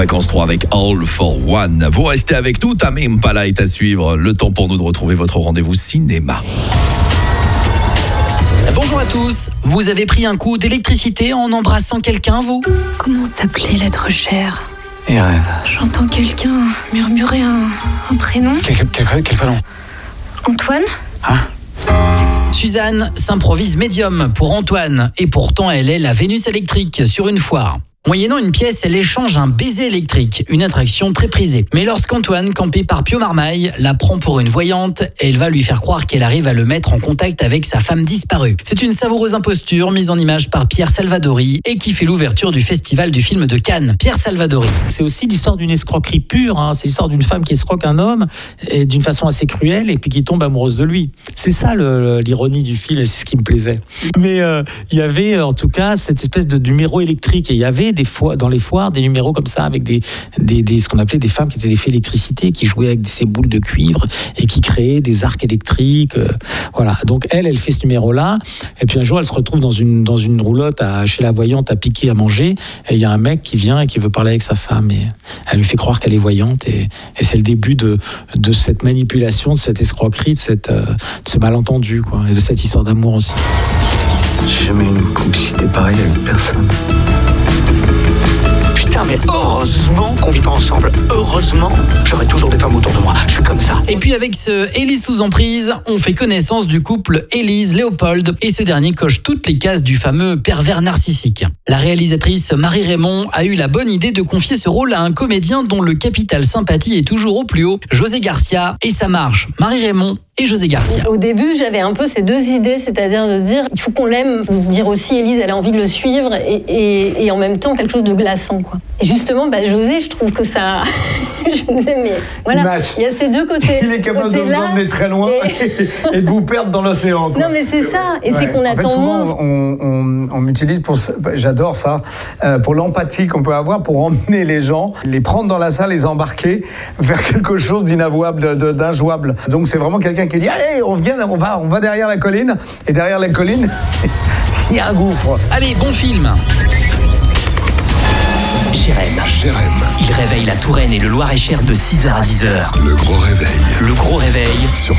Fréquence 3 avec All for One. Vous restez avec nous, Tame Impala est à suivre. Le temps pour nous de retrouver votre rendez-vous cinéma. Bonjour à tous. Vous avez pris un coup d'électricité en embrassant quelqu'un, vous ? Comment s'appelait l'être cher ? Et rêve. J'entends quelqu'un murmurer un prénom. Quel prénom ? Antoine ? Suzanne s'improvise médium pour Antoine et pourtant elle est la Vénus électrique sur une foire. Moyennant une pièce, elle échange un baiser électrique, une attraction très prisée. Mais lorsqu'Antoine, campé par Pio Marmaille, la prend pour une voyante, elle va lui faire croire qu'elle arrive à le mettre en contact avec sa femme disparue. C'est une savoureuse imposture mise en image par Pierre Salvadori et qui fait l'ouverture du Festival du film de Cannes. Pierre Salvadori. C'est aussi l'histoire d'une escroquerie pure, C'est l'histoire d'une femme qui escroque un homme et d'une façon assez cruelle et puis qui tombe amoureuse de lui. C'est ça l'ironie du film et c'est ce qui me plaisait. Mais il y avait en tout cas cette espèce de numéro électrique et il y avait dans les foires des numéros comme ça avec des ce qu'on appelait des femmes qui étaient des fées d'électricité qui jouaient avec ces boules de cuivre et qui créaient des arcs électriques. Voilà. Donc elle fait ce numéro-là et puis un jour elle se retrouve dans une roulotte chez la voyante à piquer à manger et il y a un mec qui vient et qui veut parler avec sa femme et elle lui fait croire qu'elle est voyante et c'est le début de cette manipulation, de cette escroquerie, de ce malentendu quoi, et de cette histoire d'amour aussi. J'ai jamais eu une complicité pareille avec personne. Putain, mais heureusement qu'on vit pas ensemble. Heureusement, j'aurai toujours des femmes autour de moi. Je suis comme ça. Et puis avec ce Élise sous emprise, on fait connaissance du couple Élise-Léopold et ce dernier coche toutes les cases du fameux pervers narcissique. La réalisatrice Marie Raymond a eu la bonne idée de confier ce rôle à un comédien dont le capital sympathie est toujours au plus haut, José Garcia, et ça marche. Marie Raymond et José Garcia. Au début, j'avais un peu ces deux idées, c'est-à-dire de dire il faut qu'on l'aime, de se dire aussi Élise, elle a envie de le suivre et en même temps quelque chose de glaçant, quoi. Et justement, José, je trouve que ça... je me disais, mais voilà, il y a ces deux côtés. Il est capable de vous emmener très loin et de vous perdre dans l'océan, quoi. Non, mais c'est ça, et c'est qu'on attend souvent, on m'utilise pour... J'adore ça, pour l'empathie qu'on peut avoir, pour emmener les gens, les prendre dans la salle, les embarquer vers quelque chose d'inavouable, d'injouable. Donc c'est vraiment quelqu'un qui dit allez, on va derrière la colline, et derrière la colline il y a un gouffre. Allez, bon film. Jérém. Il réveille la Touraine et le Loir-et-Cher de 6h à 10h. Le gros réveil. Le gros réveil. Sur